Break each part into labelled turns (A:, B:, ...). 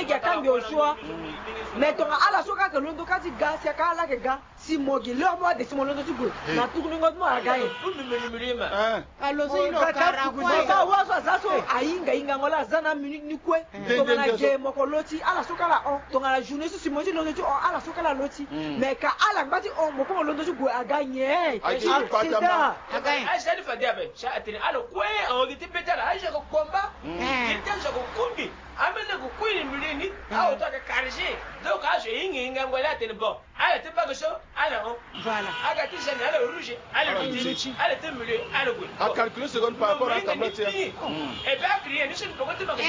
A: lege kambi oswa mais tonga ala soka ke londo kati ga sia kala ke ga si mogi leur moi de simo londo tugo na tugo ngo mo agaye
B: alozo ilo kara kwa
A: ba waso zaso ainga inga ngola zana minute ni kwe tonga na je moko loti ala soka la on tonga la journée si mo ti londo tu on ala soka la loti mais ka ala ngati on moko mo londo tugo agaye
C: agaye acha ni fadia be cha atini alo kwe on dit petala acha ko komba dit ko kumbi amene ko kwini milini au ta ka karje donc acha inga ngola tene bon ala te pas que ça ala on
B: voilà
C: aga ti jana ala rouge ala rouge ala te milieu ala ko
D: à calculer seconde par rapport à ta tablette
C: et bien crier ni c'est pourquoi tu m'as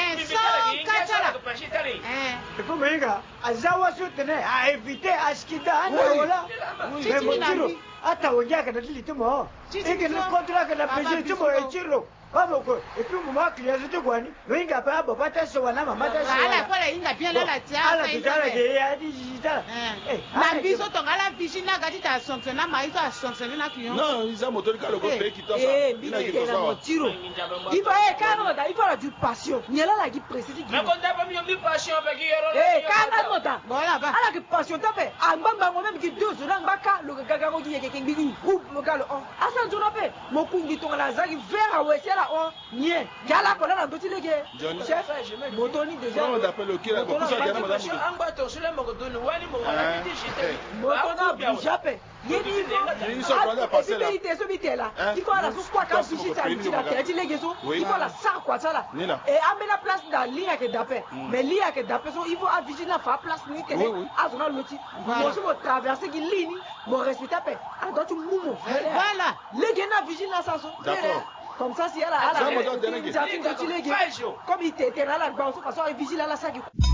E: comme inga azawa sutene a éviter askida wala mais motiro ata wonja kana dilitimo eke no contrat kana pesi tumo echiro vamos et puis moi client je te gwani inga pa baba ta so wana mama ta so
B: ala pala inga bien la tia
E: ala tutala ke ya digital
B: na biso tonga la vigina gati ta fonctionner mais ça fonctionner na client
D: non ils ont moteur ka le côté qui t'a ça
A: motiro il va il faut du passion nyela la qui précise
C: mais quand t'as pas mis de passion avec yoro
A: kana mota
B: voilà ba
A: ala que passion ta fait ambamba ngo même qui deux zo ngaka lo gaga ngo yeke kengi groupe local on asa nzona pe mokungi tonga la zaki vera wesela on nie yala ko na ndoti lege chef motoni déjà
D: on appelle le kira beaucoup ça gana madame
C: amba to sule mo doni wani mo wala ti jite
A: motona bijape yeni
D: ils sont prendre la parcelle
A: il so bitela il faut la so kwa ka visita bitila ti lege so il faut la sa kwa sala et amena place dans ligne que d'appel mais ligne que d'appel so il faut avigi la fa place ni tele azona loti mo so traverser qui ligne mo respecter pe adot mumo
B: voilà
A: lege na vigilance ça so
D: d'accord.
A: Comme ça, si elle a comme il était là, la façon, vigile à la salle.